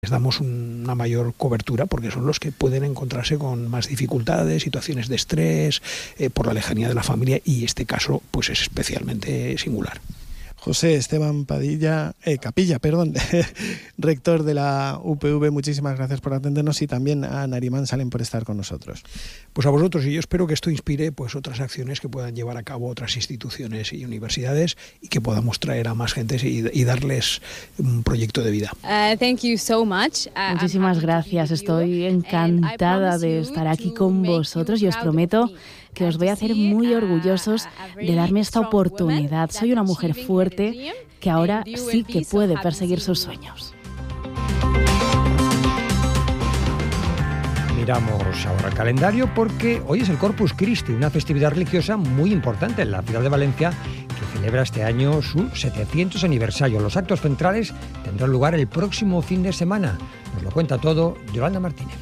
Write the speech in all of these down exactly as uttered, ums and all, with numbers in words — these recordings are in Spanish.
Les damos una mayor cobertura porque son los que pueden encontrarse con más dificultades, situaciones de estrés, eh, por la lejanía de la familia, y este caso pues es especialmente singular. José Esteban Padilla, eh, Capilla, perdón, rector de la U P V, muchísimas gracias por atendernos, y también a Narimán Salem por estar con nosotros. Pues a vosotros, y yo espero que esto inspire pues otras acciones que puedan llevar a cabo otras instituciones y universidades y que podamos traer a más gente y, y darles un proyecto de vida. Uh, thank you so much. Uh, Muchísimas gracias, estoy encantada de estar aquí con vosotros y os prometo que os voy a hacer muy orgullosos de darme esta oportunidad. Soy una mujer fuerte que ahora sí que puede perseguir sus sueños. Miramos ahora el calendario porque hoy es el Corpus Christi, una festividad religiosa muy importante en la ciudad de Valencia que celebra este año su setecientos aniversario. Los actos centrales tendrán lugar el próximo fin de semana. Nos lo cuenta todo Yolanda Martínez.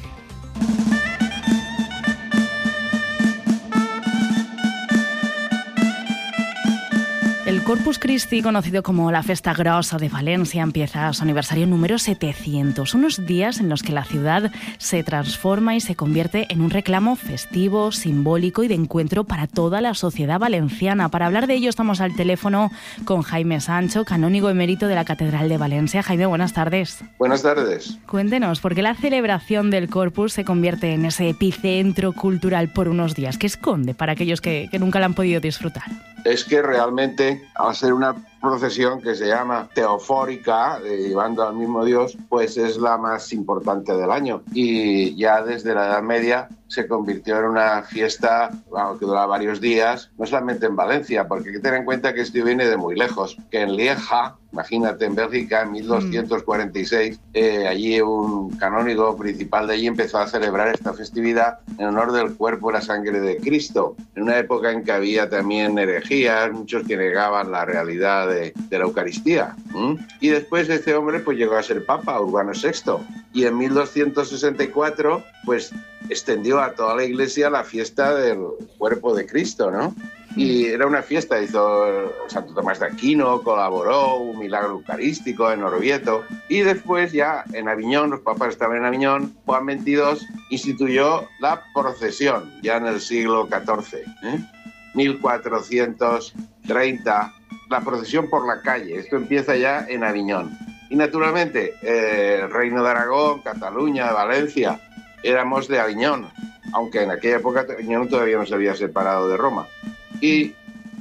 El Corpus Christi, conocido como la Festa Grossa de Valencia, empieza su aniversario número setecientos, unos días en los que la ciudad se transforma y se convierte en un reclamo festivo, simbólico y de encuentro para toda la sociedad valenciana. Para hablar de ello estamos al teléfono con Jaime Sancho, canónigo emérito de la Catedral de Valencia. Jaime, buenas tardes. Buenas tardes. Cuéntenos, ¿por qué la celebración del Corpus se convierte en ese epicentro cultural por unos días? ¿Qué esconde para aquellos que, que nunca la han podido disfrutar? Es que realmente, al ser una procesión que se llama teofórica, eh, llevando al mismo Dios, pues es la más importante del año. Y ya desde la Edad Media se convirtió en una fiesta, bueno, que dura varios días, no solamente en Valencia, porque hay que tener en cuenta que esto viene de muy lejos, que en Lieja, imagínate, en Bélgica, en mil doscientos cuarenta y seis, eh, allí un canónigo principal de allí empezó a celebrar esta festividad en honor del cuerpo y la sangre de Cristo, en una época en que había también herejías, muchos que negaban la realidad de, de la Eucaristía. ¿Mm? Y después este hombre pues llegó a ser Papa, Urbano sexto, y en mil doscientos sesenta y cuatro pues extendió a toda la Iglesia la fiesta del cuerpo de Cristo, ¿no? Y era una fiesta, hizo Santo Tomás de Aquino, colaboró, un milagro eucarístico en Orvieto, y después ya en Aviñón, los papas estaban en Aviñón, Juan veintidós instituyó la procesión, ya en el siglo catorce, ¿eh? mil cuatrocientos treinta, la procesión por la calle, esto empieza ya en Aviñón. Y naturalmente, eh, el Reino de Aragón, Cataluña, Valencia, éramos de Aviñón, aunque en aquella época Aviñón todavía no se había separado de Roma. Y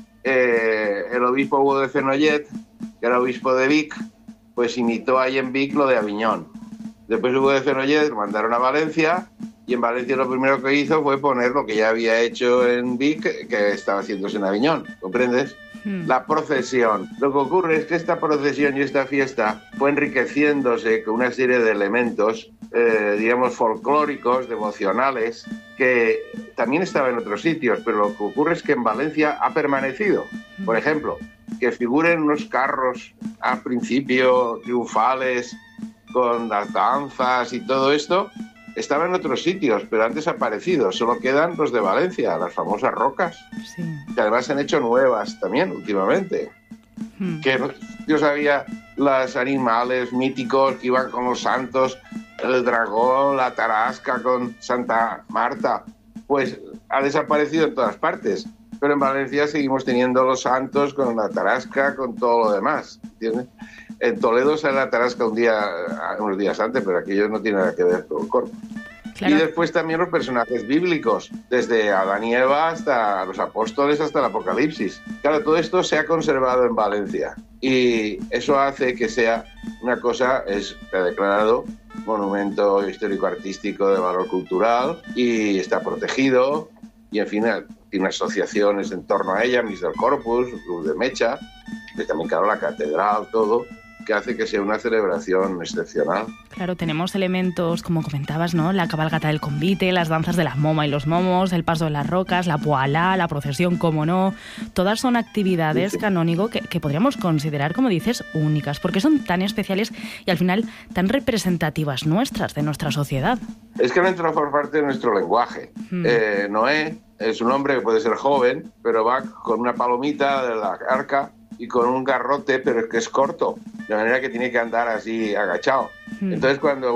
eh, el obispo Hugo de Fenollet, que era obispo de Vic, pues imitó ahí en Vic lo de Aviñón. Después Hugo de Fenollet lo mandaron a Valencia, y en Valencia lo primero que hizo fue poner lo que ya había hecho en Vic, que estaba haciéndose en Aviñón, ¿comprendes? Hmm. La procesión. Lo que ocurre es que esta procesión y esta fiesta fue enriqueciéndose con una serie de elementos, eh, digamos, folclóricos, devocionales, que también estaban en otros sitios, pero lo que ocurre es que en Valencia ha permanecido. Por ejemplo, que figuren unos carros al principio triunfales, con las danzas y todo esto, estaba en otros sitios, pero han desaparecido. Solo quedan los de Valencia, las famosas rocas, sí, que además se han hecho nuevas también últimamente. Hmm. Que Dios había los animales míticos que iban con los santos, el dragón, la tarasca con Santa Marta, pues ha desaparecido en todas partes. Pero en Valencia seguimos teniendo los santos con la tarasca, con todo lo demás, ¿entiendes? En Toledo sale la tarasca un día, unos días antes, pero aquello no tiene nada que ver con el corpus. Claro. Y después también los personajes bíblicos, desde Adán y Eva hasta los apóstoles hasta el Apocalipsis. Claro, todo esto se ha conservado en Valencia y eso hace que sea una cosa, es declarado monumento histórico-artístico de valor cultural y está protegido y, en fin, tiene asociaciones en torno a ella, Mis del Corpus, Club de Mecha, y también, claro, la catedral, todo, que hace que sea una celebración excepcional. Claro, tenemos elementos, como comentabas, ¿no? La cabalgata del convite, las danzas de la moma y los momos, el paso de las rocas, la poalá, la procesión, como no. Todas son actividades, sí, sí. canónigo, que, que podríamos considerar, como dices, únicas, porque son tan especiales y al final tan representativas nuestras, de nuestra sociedad. Es que no entra por parte de nuestro lenguaje. Hmm. Eh, Noé es un hombre que puede ser joven, pero va con una palomita de la arca y con un garrote, pero es que es corto, de manera que tiene que andar así agachado. Hmm. Entonces, cuando